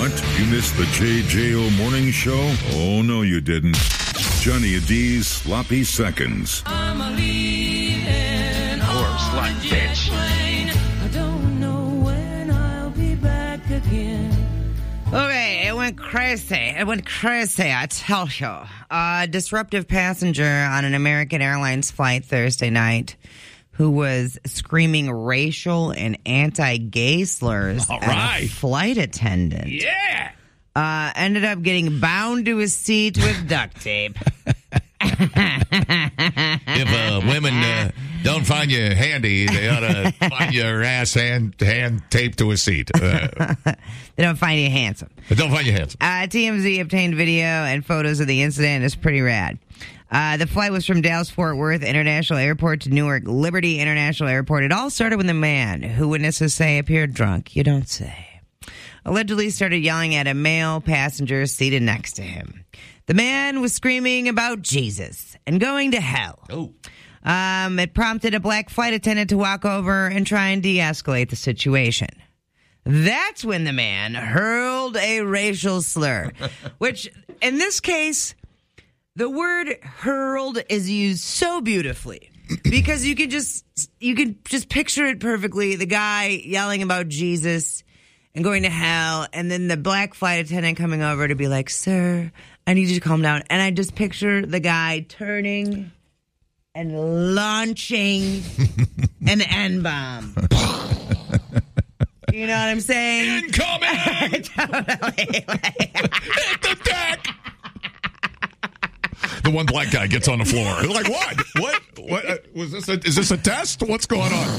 What? You missed the JJO Morning Show? Oh, no, you didn't. Johnny D's Sloppy Seconds. I'm a leaving Poor slut bitch. I don't know when I'll be back again. Okay, it went crazy. I tell you. A disruptive passenger on an American Airlines flight Thursday night who was screaming racial and anti-gay slurs at a flight attendant. Yeah. Ended up getting bound to his seat with duct tape. If women don't find you handy, they ought to find your ass hand taped to a seat. They don't find you handsome. But don't find you handsome. TMZ obtained video and photos of the incident. It's pretty rad. The flight was from Dallas-Fort Worth International Airport to Newark Liberty International Airport. It all started when the man, who witnesses say appeared drunk, you don't say, allegedly started yelling at a male passenger seated next to him. The man was screaming about Jesus and going to hell. Oh. It prompted a black flight attendant to walk over and try and de-escalate the situation. That's when the man hurled a racial slur, which in this case, the word hurled is used so beautifully because you can just picture it perfectly. The guy yelling about Jesus and going to hell, and then the black flight attendant coming over to be like, "Sir, I need you to calm down." And I just picture the guy turning and launching an N-bomb. You know what I'm saying? Incoming! Totally. Hit the deck! The one black guy gets on the floor. They're like, what? What? Was this? Is this a test? What's going on?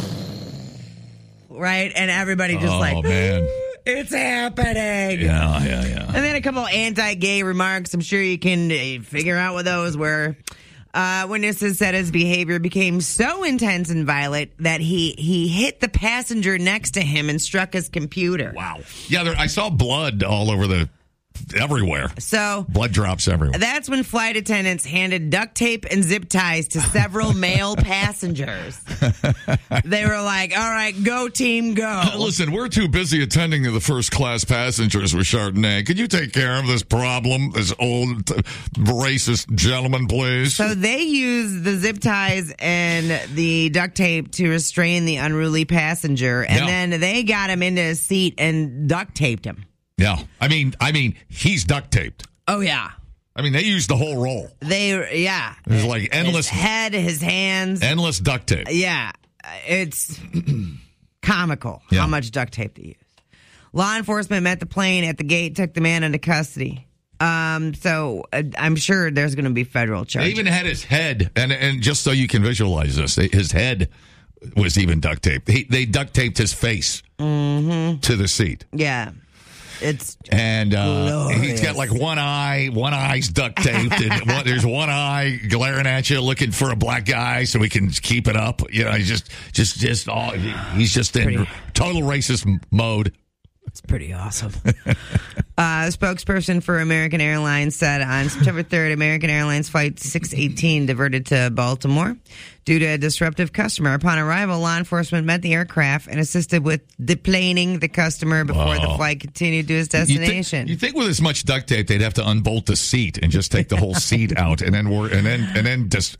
Right? And everybody just Oh, man. It's happening. Yeah. And then a couple anti-gay remarks. I'm sure you can figure out what those were. Witnesses said his behavior became so intense and violent that he hit the passenger next to him and struck his computer. Wow. Yeah, I saw blood all over everywhere. So blood drops everywhere. That's when flight attendants handed duct tape and zip ties to several male passengers. They were like, "All right, go team, go." Listen, we're too busy attending to the first class passengers with Chardonnay. Could you take care of this problem, this old racist gentleman, please? So they used the zip ties and the duct tape to restrain the unruly passenger, and then they got him into his seat and duct taped him. Yeah. I mean, he's duct taped. Oh, yeah. I mean, they used the whole roll. There's like endless... His head, his hands. Endless duct tape. Yeah. It's comical how much duct tape they use. Law enforcement met the plane at the gate, took the man into custody. So I'm sure there's going to be federal charges. They even had his head, and just so you can visualize this, his head was even duct taped. They duct taped his face to the seat. Yeah. It's and he's got like one eye's duct taped, and there's one eye glaring at you, looking for a black guy so he can keep it up. You know, he's just in total racist mode. It's pretty awesome. A spokesperson for American Airlines said on September 3rd, American Airlines Flight 618 diverted to Baltimore due to a disruptive customer. Upon arrival, law enforcement met the aircraft and assisted with deplaning the customer before the flight continued to its destination. You think with as much duct tape, they'd have to unbolt the seat and just take the whole seat out and then just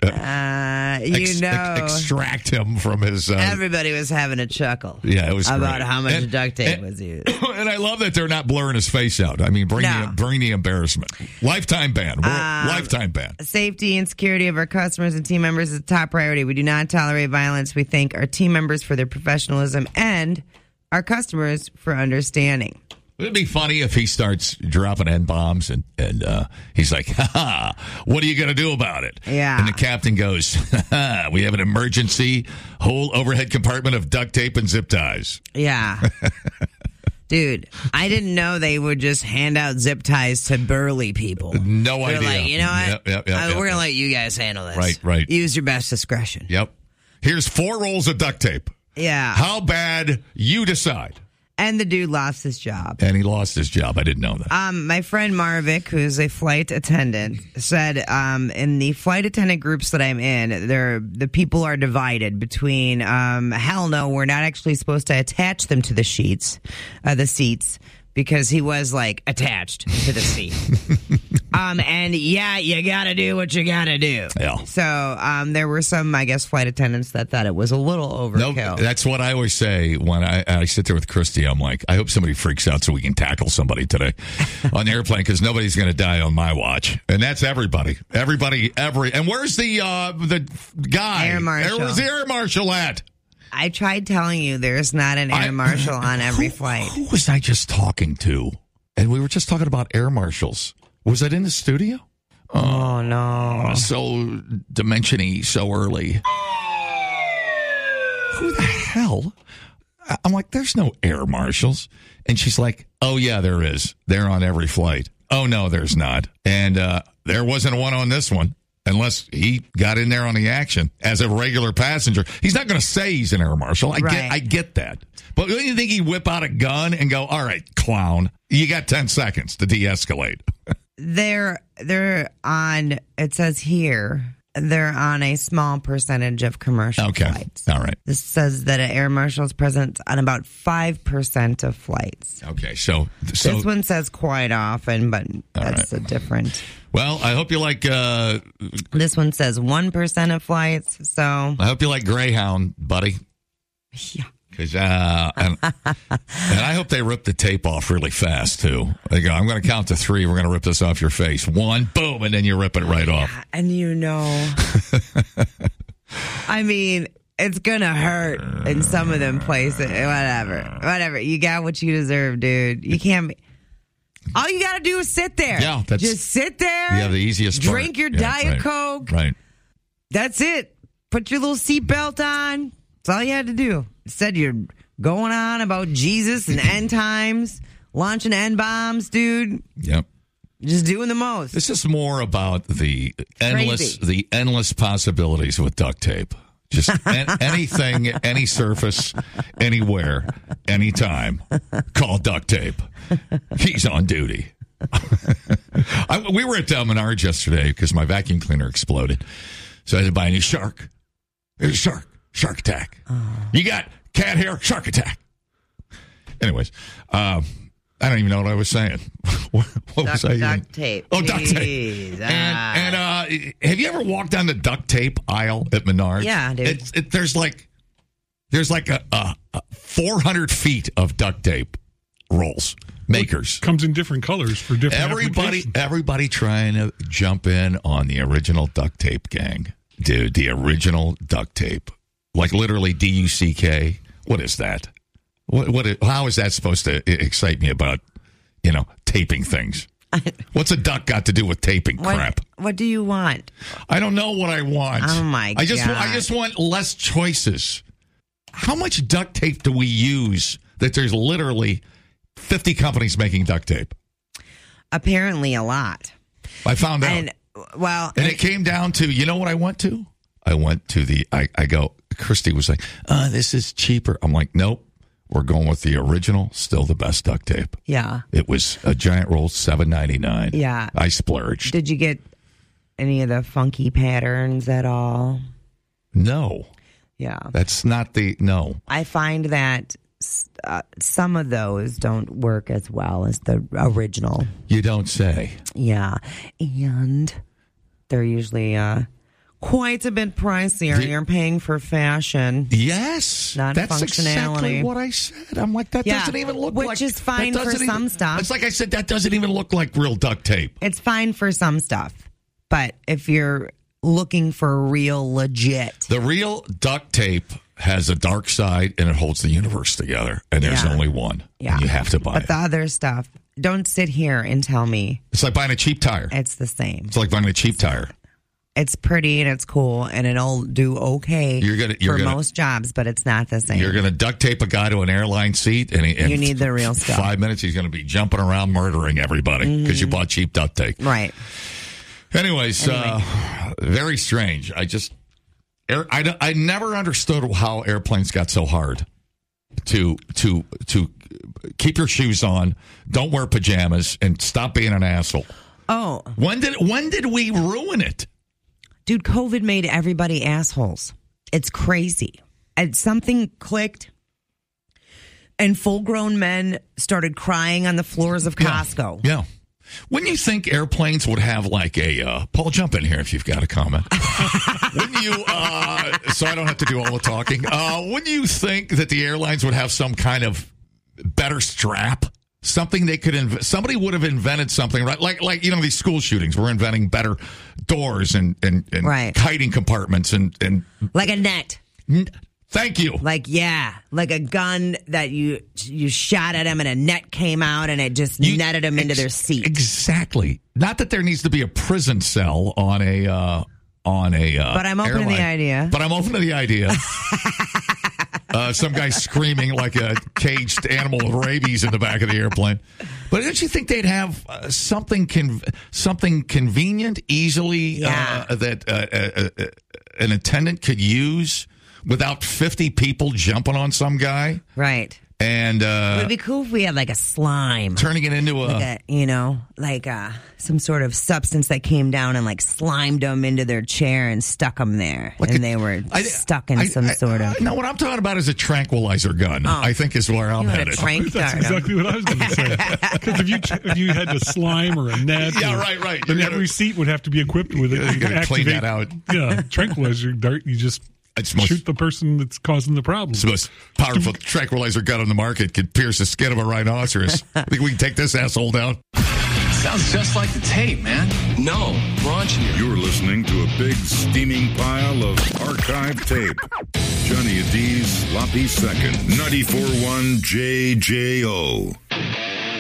extract him from his. Everybody was having a chuckle. Yeah, it was about great. how much duct tape was used. And I love that they're not blurring his face out. I mean, bring the embarrassment. Lifetime ban. Lifetime ban. Safety and security of our customers and team members is a top priority. We do not tolerate violence. We thank our team members for their professionalism and our customers for understanding. It'd be funny if he starts dropping N-bombs and he's like, "Ha, what are you going to do about it?" Yeah. And the captain goes, "We have an emergency whole overhead compartment of duct tape and zip ties." Yeah. Dude, I didn't know they would just hand out zip ties to burly people. No idea. They're like, you know what? Yep, we're going to let you guys handle this. Right. Use your best discretion. Yep. Here's 4 rolls of duct tape. Yeah. How bad, you decide. And the dude lost his job. And he lost his job. I didn't know that. My friend Marvick, who's a flight attendant, said in the flight attendant groups that I'm in, the people are divided between, hell no, we're not actually supposed to attach them to the seats. because he was like attached to the seat. And yeah, you gotta do what you gotta do. Yeah. So there were some, I guess, flight attendants that thought it was a little overkill. No, that's what I always say when I sit there with Christy. I'm like, I hope somebody freaks out so we can tackle somebody today on the airplane because nobody's going to die on my watch. And that's everybody. And where's the guy? Air marshal. Where's the air marshal at? I tried telling you there's not an air marshal on every flight. Who was I just talking to? And we were just talking about air marshals. Was that in the studio? Oh, no. So dimension-y so early. Who the hell? I'm like, there's no air marshals. And she's like, oh, yeah, there is. They're on every flight. Oh, no, there's not. And there wasn't one on this one. Unless he got in there on the action as a regular passenger. He's not going to say he's an air marshal. I get that. But don't you think he'd whip out a gun and go, all right, clown, you got 10 seconds to de-escalate? They're on, it says here, they're on a small percentage of commercial flights. All right. This says that an air marshal is present on about 5% of flights. Okay, so this one says quite often, but that's a different. Well, I hope you like. This one says 1% of flights. So I hope you like Greyhound, buddy. Yeah. Because and I hope they rip the tape off really fast too. They go, I'm going to count to 3. We're going to rip this off your face. 1, boom, and then you rip it right off. And I mean, it's going to hurt in some of them places. Whatever. You got what you deserve, dude. You can't be. All you got to do is sit there. Yeah, just sit there. Yeah, the easiest part. Drink your Diet Coke. Right. That's it. Put your little seatbelt on. That's all you had to do. Instead, you're going on about Jesus and end times, launching N-bombs, dude. Yep. Just doing the most. This is more about the endless possibilities with duct tape. Just anything, any surface, anywhere, anytime. Call duct tape. He's on duty. We were at Menards yesterday because my vacuum cleaner exploded. So I had to buy a new shark. There's a shark. Shark attack. You got cat hair, shark attack. Anyways, I don't even know what I was saying. What was I duct tape. Oh, duct tape. And have you ever walked down the duct tape aisle at Menards? Yeah, dude. There's like a 400 feet of duct tape rolls. Makers. Comes in different colors for different applications. Everybody trying to jump in on the original duct tape gang. Dude, the original duct tape. Like literally DUCK. What is that? How is that supposed to excite me about, taping things? What's a duck got to do with taping crap? What do you want? I don't know what I want. Oh, my God. I just want less choices. How much duct tape do we use that there's literally 50 companies making duct tape? Apparently a lot. I found out. And it came down to, you know what I went to? I went to Christy was like, this is cheaper. I'm like, nope. We're going with the original, still the best duct tape. Yeah. It was a giant roll, $7.99. Yeah. I splurged. Did you get any of the funky patterns at all? No. Yeah. That's not no. I find that some of those don't work as well as the original. You don't say. Yeah. And they're usually quite a bit pricier. You're paying for fashion. Yes. Not that's functionality. Exactly what I said. I'm like, that doesn't even look like... Which is fine for some stuff. It's like I said, that doesn't even look like real duct tape. It's fine for some stuff. But if you're looking for real legit... The real duct tape has a dark side and it holds the universe together. And there's only one. Yeah. And you have to buy it. But the other stuff, don't sit here and tell me. It's like buying a cheap tire. It's the same. It's like buying a cheap tire. It's pretty and it's cool and it'll do okay for most jobs, but it's not the same. You're going to duct tape a guy to an airline seat, and you need the real stuff. 5 minutes, he's going to be jumping around murdering everybody because you bought cheap duct tape. Right. Anyways, very strange. I never understood how airplanes got so hard to keep your shoes on, don't wear pajamas, and stop being an asshole. Oh, when did we ruin it? Dude, COVID made everybody assholes. It's crazy. And something clicked. and full-grown men started crying on the floors of Costco. Yeah. Wouldn't you think airplanes would have like a Paul, jump in here if you've got a comment. Wouldn't you? So I don't have to do all the talking. Wouldn't you think that the airlines would have some kind of better strap? Something they could somebody would have invented something, right? Like these school shootings. We're inventing better doors and right. hiding compartments and like a net. Thank you. Like a gun that you shot at him and a net came out and it just netted them into their seat. Exactly. Not that there needs to be a prison cell on a. But I'm open to the idea. But I'm open to the idea. Some guy screaming like a caged animal with rabies in the back of the airplane. But don't you think they'd have something convenient, easily that an attendant could use without 50 people jumping on some guy? Right. And it would be cool if we had like a slime. Turning it into some sort of substance that came down and like slimed them into their chair and stuck them there. They were stuck in some sort of... No, what I'm talking about is a tranquilizer gun, I think is where I'm headed. That's exactly what I was going to say. Because if you had a slime or a net... Yeah, right. Then every seat would have to be equipped with it. You got to clean that out. Yeah, tranquilizer dart, you just... shoot the person that's causing the problem. It's the most powerful tranquilizer gun on the market. Could pierce the skin of a rhinoceros. I think we can take this asshole down. Sounds just like the tape, man. No, raunchier. You're listening to a big steaming pile of archive tape. Johnny D's Sloppy Second. 94.1 JJO.